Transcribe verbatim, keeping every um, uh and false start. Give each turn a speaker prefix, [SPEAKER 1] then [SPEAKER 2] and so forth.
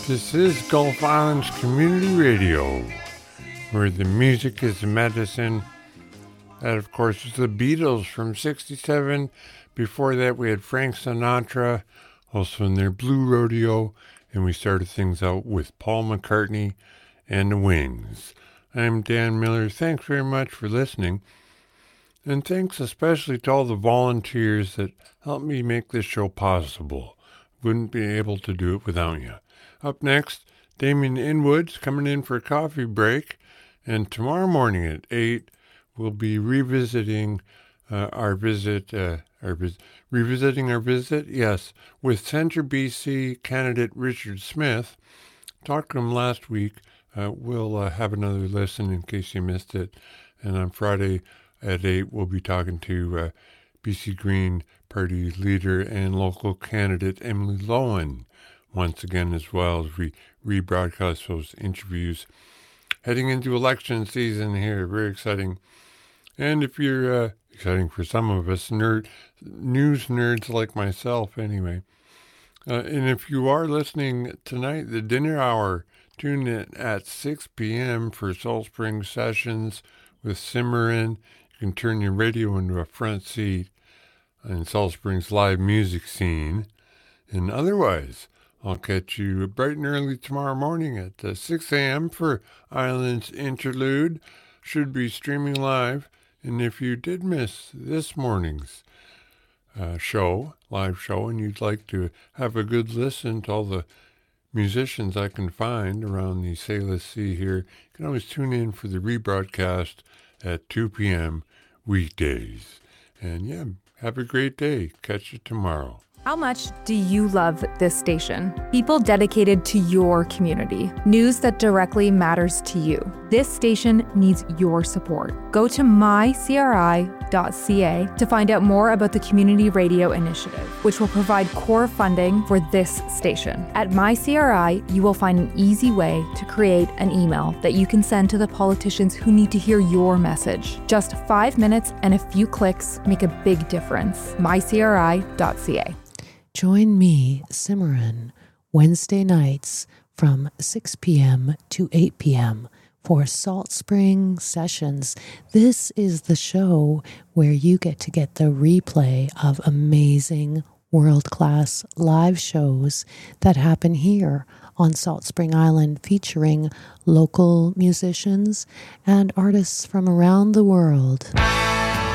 [SPEAKER 1] This is Gulf Islands Community Radio, where the music is medicine. That, of course, was the Beatles from sixty-seven. Before that, we had Frank Sinatra, also in their Blue Rodeo, and we started things out with Paul McCartney and the Wings. I'm Dan Miller. Thanks very much for listening, and thanks especially to all the volunteers that helped me make this show possible. Wouldn't be able to do it without you. Up next, Damien Inwood's coming in for a coffee break, and tomorrow morning at eight, we'll be revisiting uh, our visit, uh, our vis- revisiting our visit, yes, with Centre B C candidate Richard Smith. Talked to him last week. Uh, we'll uh, have another listen in case you missed it. And on Friday at eight, we'll be talking to uh, B C Green Party leader and local candidate Emily Lowen once again, as well as we rebroadcast those interviews. Heading into election season here, very exciting. And if you're, uh, exciting for some of us, nerd, news nerds like myself anyway. Uh, and if you are listening tonight, the dinner hour, tune in at six p.m. for Salt Springs Sessions with Cimarron. You can turn your radio into a front seat in Salt Springs live music scene. And otherwise, I'll catch you bright and early tomorrow morning at uh, six a.m. for Islands Interlude. Should be streaming live. And if you did miss this morning's uh, show, live show, and you'd like to have a good listen to all the musicians I can find around the Salish Sea here, you can always tune in for the rebroadcast at two p.m. weekdays. And yeah, have a great day. Catch you tomorrow.
[SPEAKER 2] How much do you love this station? People dedicated to your community. News that directly matters to you. This station needs your support. Go to my c r i dot c a to find out more about the Community Radio Initiative, which will provide core funding for this station. At MyCRI, you will find an easy way to create an email that you can send to the politicians who need to hear your message. Just five minutes and a few clicks make a big difference. my c r i dot c a.
[SPEAKER 3] Join me, Cimarron, Wednesday nights from six p.m. to eight p.m. for Salt Spring Sessions. This is the show where you get to get the replay of amazing world-class live shows that happen here on Salt Spring Island, featuring local musicians and artists from around the world.